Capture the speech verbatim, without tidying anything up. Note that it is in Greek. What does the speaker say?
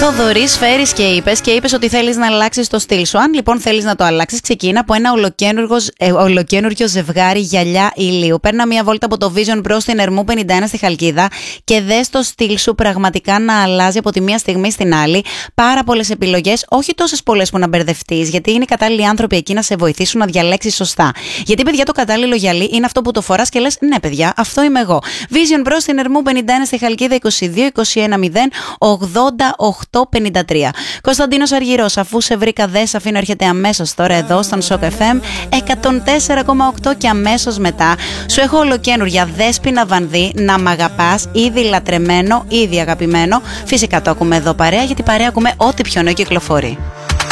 Θοδωρής, φέρεις και είπες και είπες ότι θέλεις να αλλάξεις το στυλ σου. Αν λοιπόν θέλεις να το αλλάξεις, ξεκίνα από ένα ε, ολοκένουργιο ζευγάρι γυαλιά ηλίου. Παίρνα μια βόλτα από το Vision Pro στην Ερμού πενήντα ένα στη Χαλκίδα και δες το στυλ σου πραγματικά να αλλάζει από τη μία στιγμή στην άλλη. Πάρα πολλές επιλογές, όχι τόσες πολλές που να μπερδευτείς, γιατί είναι οι κατάλληλοι άνθρωποι εκεί να σε βοηθήσουν να διαλέξεις σωστά. Γιατί, παιδιά, το κατάλληλο γυαλί είναι αυτό που το φοράς και λες, ναι, παιδιά, αυτό είμαι εγώ. Vision Pro στην Ερμού πενήντα ένα στη Χαλκίδα, είκοσι δύο είκοσι ένα μηδέν ογδόντα οκτώ πενήντα τρία. Κωνσταντίνος Αργυρός, αφού σε βρήκα δε σ' αφήνω, έρχεται αμέσως τώρα εδώ στον Shock εφ εμ εκατόν τέσσερα κόμμα οκτώ και αμέσως μετά σου έχω ολοκένουργια Δέσποινα Βανδύ, να μ' αγαπάς, ήδη λατρεμένο, ήδη αγαπημένο. Φυσικά το ακούμε εδώ παρέα, γιατί παρέα ακούμε ό,τι πιο νέο κυκλοφορεί.